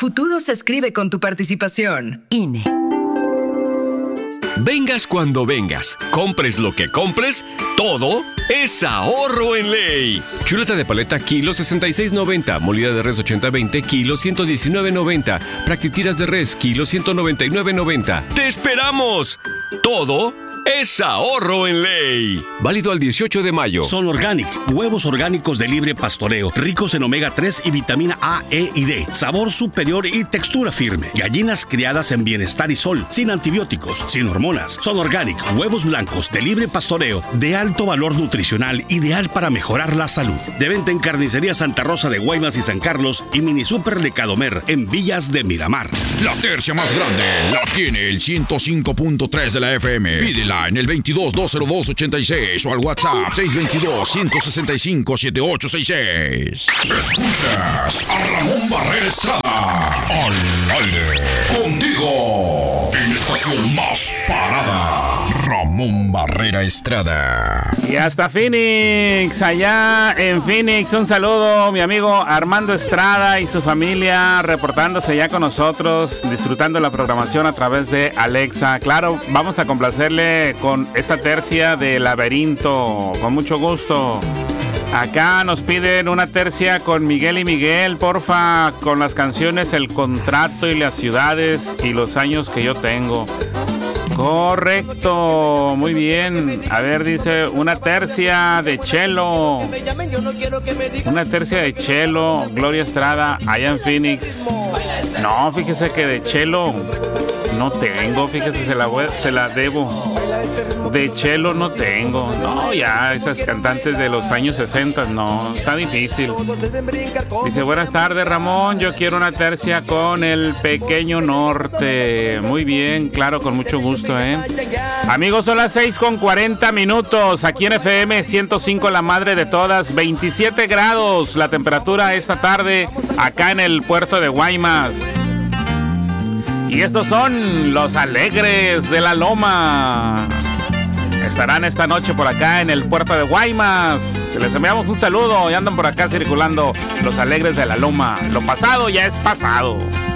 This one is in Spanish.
futuro se escribe con tu participación. INE. Vengas cuando vengas, compres lo que compres, todo es ahorro en ley. Chuleta de paleta kilo 66.90, molida de res 80-20 kilo 119.90, practitiras de res kilo 199.90. ¡Te esperamos! Todo es ahorro en ley. Válido al 18 de mayo. Son Organic, huevos orgánicos de libre pastoreo, ricos en omega 3 y vitamina A, E y D, sabor superior y textura firme. Gallinas criadas en bienestar y sol, sin antibióticos, sin hormonas. Son Organic, huevos blancos de libre pastoreo, de alto valor nutricional, ideal para mejorar la salud. De venta en Carnicería Santa Rosa de Guaymas y San Carlos y Mini Super Lecadomer en Villas de Miramar. La tercia más grande la tiene el 105.3 de la FM. Pídela en el 22-202-86 o al WhatsApp 622-165-7866. Escuchas a Ramón Barrera Estrada al aire contigo en la estación más parada. Ramón Barrera Estrada. Y hasta Phoenix, allá en Phoenix, un saludo, mi amigo Armando Estrada y su familia reportándose ya con nosotros, disfrutando la programación a través de Alexa. Claro, vamos a complacerle con esta tercia de Laberinto, con mucho gusto. Acá nos piden una tercia con Miguel y Miguel, porfa, con las canciones El Contrato y Las Ciudades y Los Años que Yo Tengo. Correcto, muy bien. A ver, dice una tercia de Chelo. Una tercia de Chelo, Gloria Estrada, allá en Phoenix. No, fíjese que de Chelo no tengo, fíjese, se la debo. De Chelo no tengo. No, ya esas cantantes de los años 60, no, está difícil. Dice, buenas tardes, Ramón, yo quiero una tercia con El Pequeño Norte. Muy bien, claro, con mucho gusto, Amigos, son las 6:40 aquí en FM 105, la madre de todas, 27 grados la temperatura esta tarde acá en el puerto de Guaymas. Y estos son los Alegres de la Loma. Estarán esta noche por acá en el puerto de Guaymas. Les enviamos un saludo y andan por acá circulando los Alegres de la Loma. Lo pasado ya es pasado.